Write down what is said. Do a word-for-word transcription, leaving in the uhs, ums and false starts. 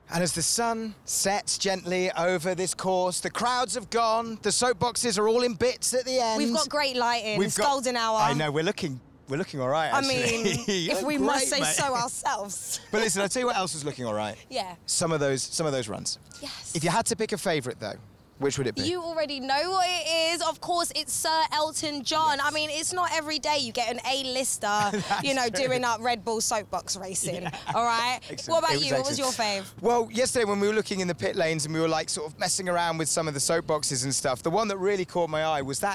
And as the sun sets gently over this course, the crowds have gone, the soapboxes are all in bits at the end. We've got great lighting, We've it's got, golden hour. I know, we're looking we're looking all right, I actually. mean, You if look we great, must say mate. so ourselves. But listen, I'll tell you what else was looking all right. Yeah. Some of those, some of those runs. Yes. If you had to pick a favourite, though, which would it be? You already know what it is. Of course, it's Sir Elton John. Yes. I mean, it's not every day you get an A-lister, you know, true. doing up Red Bull soapbox racing. All right? Excellent. What about It was you? What was your excellent. fave? Well, yesterday when we were looking in the pit lanes and we were like sort of messing around with some of the soapboxes and stuff, the one that really caught my eye was that